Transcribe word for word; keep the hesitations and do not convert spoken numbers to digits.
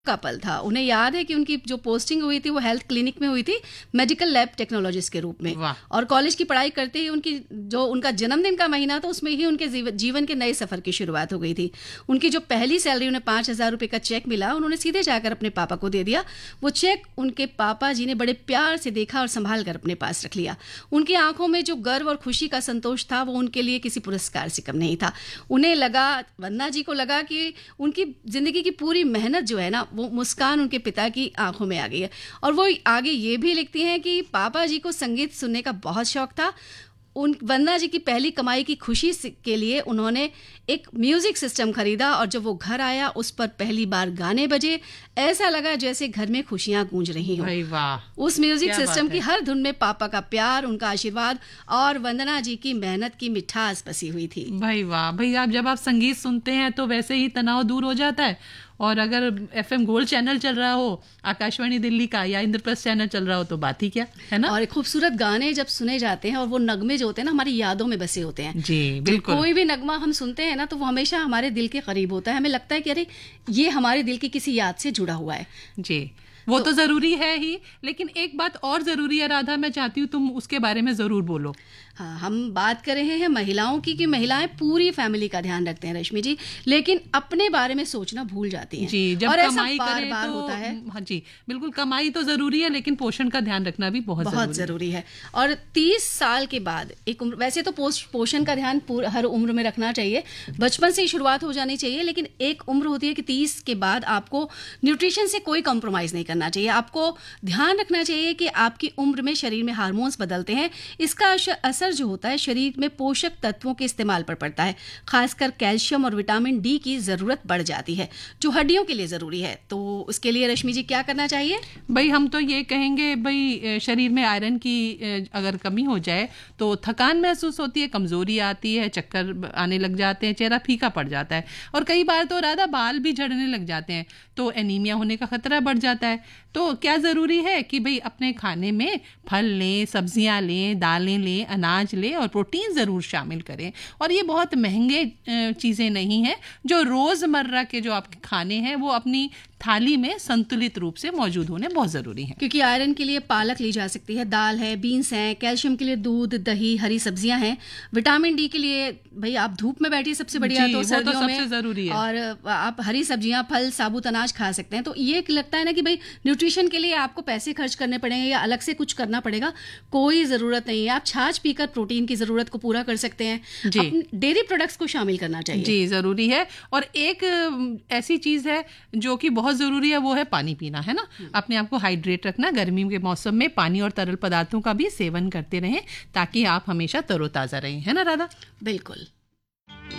का पल था। उन्हें याद है कि उनकी जो पोस्टिंग हुई थी वो हेल्थ क्लिनिक में हुई थी, मेडिकल लैब टेक्नोलॉजिस्ट के रूप में। और कॉलेज की पढ़ाई करते ही उनकी जो उनका जन्मदिन का महीना था उसमें ही उनके जीवन के नए सफर की शुरुआत हो गई थी। उनकी जो पहली सैलरी उन्हें पाँच हजार रुपये का चेक मिला, उन्होंने सीधे जाकर अपने पापा को दे दिया। वो चेक उनके पापा जी ने बड़े प्यार से देखा और संभाल कर अपने पास रख लिया। उनकी आंखों में जो गर्व और खुशी का संतोष था वो उनके लिए किसी पुरस्कार से कम नहीं था। उन्हें लगा, वंदना जी को लगा कि उनकी जिंदगी की पूरी मेहनत जो है ना वो मुस्कान उनके पिता की आंखों में आ गई है। और वो आगे ये भी लिखती हैं कि पापा जी को संगीत सुनने का बहुत शौक था। उन वंदना जी की पहली कमाई की खुशी के लिए उन्होंने एक म्यूजिक सिस्टम खरीदा और जब वो घर आया उस पर पहली बार गाने बजे, ऐसा लगा जैसे घर में खुशियां गूंज रही हों। भाई वाह, उस म्यूजिक सिस्टम की हर धुन में पापा का प्यार, उनका आशीर्वाद और वंदना जी की मेहनत की मिठास बसी हुई थी। भाई वाह भाई, आप जब आप संगीत सुनते हैं तो वैसे ही तनाव दूर हो जाता है। और अगर एफएम गोल्ड चैनल चल रहा हो, आकाशवाणी दिल्ली का, या इंद्रप्रस्थ चैनल चल रहा हो तो बात ही क्या है ना। और खूबसूरत गाने जब सुने जाते हैं और वो नगमे जो होते हैं ना हमारी यादों में बसे होते हैं। जी बिल्कुल। कोई भी नगमा हम सुनते हैं ना तो वो हमेशा हमारे दिल के करीब होता है। हमें लगता है कि अरे ये हमारे दिल की किसी याद से जुड़ा हुआ है। जी, वो तो, तो जरूरी है ही, लेकिन एक बात और जरूरी है राधा, मैं चाहती हूँ तुम उसके बारे में जरूर बोलो। हाँ, हम बात कर रहे हैं महिलाओं की कि महिलाएं पूरी फैमिली का ध्यान रखते हैं रश्मि जी, लेकिन अपने बारे में सोचना भूल जाती हैं। जी, जब और कमाई ऐसा बार करें बार तो होता है। हाँ जी बिल्कुल, कमाई तो जरूरी है लेकिन पोषण का ध्यान रखना भी बहुत बहुत जरूरी है। और तीस साल के बाद एक उम्र, वैसे तो पोषण का ध्यान हर उम्र में रखना चाहिए, बचपन से ही शुरुआत हो जानी चाहिए, लेकिन एक उम्र होती है कि तीस के बाद आपको न्यूट्रिशन से कोई कॉम्प्रोमाइज नहीं करना चाहिए। आपको ध्यान रखना चाहिए कि आपकी उम्र में शरीर में हार्मोन्स बदलते हैं, इसका असर जो होता है शरीर में पोषक तत्वों के इस्तेमाल पर पड़ता है। खासकर कैल्शियम और विटामिन डी की जरूरत बढ़ जाती है जो हड्डियों के लिए जरूरी है। तो उसके लिए रश्मि जी क्या करना चाहिए? भाई हम तो ये कहेंगे, भाई शरीर में आयरन की अगर कमी हो जाए तो थकान महसूस होती है, कमजोरी आती है, चक्कर आने लग जाते हैं, चेहरा फीका पड़ जाता है और कई बार तो राधा बाल भी झड़ने लग जाते हैं, तो एनीमिया होने का खतरा बढ़ जाता है। तो क्या जरूरी है कि भाई अपने खाने में फल लें, सब्जियां लें, दालें लें, अनाज लें और प्रोटीन ज़रूर शामिल करें। और ये बहुत महंगे चीज़ें नहीं हैं, जो रोज़मर्रा के जो आपके खाने हैं वो अपनी थाली में संतुलित रूप से मौजूद होने बहुत ज़रूरी है। क्योंकि आयरन के लिए पालक ली जा सकती है, दाल है, बीन्स हैं, कैल्शियम के लिए दूध, दही, हरी सब्जियां हैं, विटामिन डी के लिए भाई आप धूप में बैठिए सबसे बढ़िया तो सर्दियों तो में जरूरी है। और आप हरी सब्जियां, फल, साबुत अनाज खा सकते हैं। तो ये लगता है ना कि भाई न्यूट्रिशन के लिए आपको पैसे खर्च करने पड़ेंगे या अलग से कुछ करना पड़ेगा, कोई ज़रूरत नहीं है। आप छाछ पीकर प्रोटीन की ज़रूरत को पूरा कर सकते हैं। डेयरी प्रोडक्ट्स को शामिल करना चाहिए। जी ज़रूरी है। और एक ऐसी चीज़ है जो कि बहुत ज़रूरी है, वो है पानी पीना, है ना। अपने आप को हाइड्रेट रखना, गर्मी के मौसम में पानी और तरल पदार्थों का भी सेवन करते रहें ताकि आप हमेशा तरोताज़ा रहें, है ना राधा। बिल्कुल।